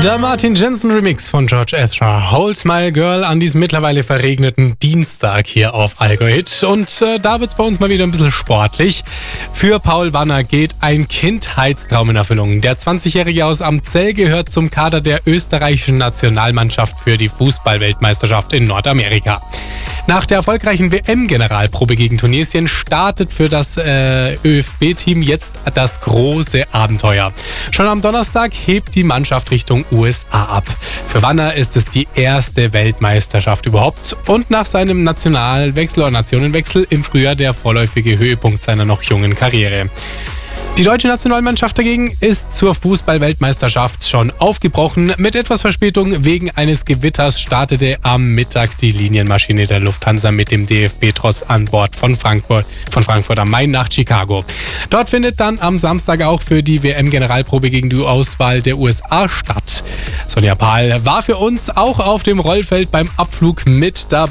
Der Martin Jensen Remix von George Ezra, Hold My Girl, an diesem mittlerweile verregneten Dienstag hier auf Allgäu Hit. Und da wird's bei uns mal wieder ein bisschen sportlich. Für Paul Wanner geht ein Kindheitstraum in Erfüllung. Der 20-Jährige aus Amzell gehört zum Kader der österreichischen Nationalmannschaft für die Fußball-Weltmeisterschaft in Nordamerika. Nach der erfolgreichen WM-Generalprobe gegen Tunesien startet für das ÖFB-Team jetzt das große Abenteuer. Schon am Donnerstag hebt die Mannschaft Richtung USA ab. Für Wanner ist es die erste Weltmeisterschaft überhaupt und nach seinem Nationenwechsel im Frühjahr der vorläufige Höhepunkt seiner noch jungen Karriere. Die deutsche Nationalmannschaft dagegen ist zur Fußball-Weltmeisterschaft schon aufgebrochen. Mit etwas Verspätung wegen eines Gewitters startete am Mittag die Linienmaschine der Lufthansa mit dem DFB-Tross an Bord von Frankfurt am Main nach Chicago. Dort findet dann am Samstag auch für die WM-Generalprobe gegen die Auswahl der USA statt. Sonja Pahl war für uns auch auf dem Rollfeld beim Abflug mit dabei.